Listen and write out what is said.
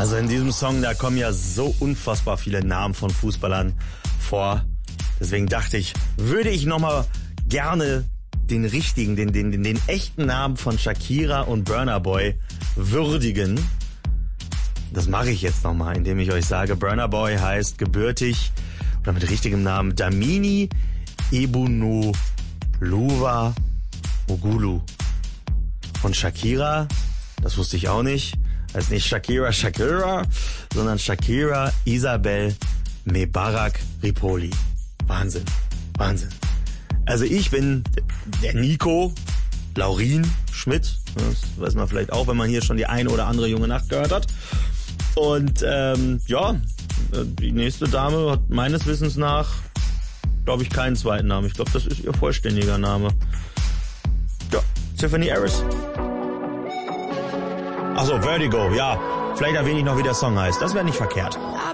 Also in diesem Song, da kommen ja so unfassbar viele Namen von Fußballern vor. Deswegen dachte ich, würde ich nochmal gerne den richtigen, den echten Namen von Shakira und Burna Boy würdigen. Das mache ich jetzt nochmal, indem ich euch sage, Burna Boy heißt gebürtig oder mit richtigem Namen Dlamini Ebunolova Ogulu. Und Shakira, das wusste ich auch nicht, heißt nicht Shakira, sondern Shakira Isabel Mebarak Ripoli. Wahnsinn. Also ich bin der Nico Laurin Schmidt. Das weiß man vielleicht auch, wenn man hier schon die eine oder andere junge Nacht gehört hat. Und die nächste Dame hat meines Wissens nach, glaube ich, keinen zweiten Namen. Ich glaube, das ist ihr vollständiger Name. Ja, Tiffany Harris. Achso, Vertigo, ja. Vielleicht erwähne ich noch, wie der Song heißt. Das wäre nicht verkehrt.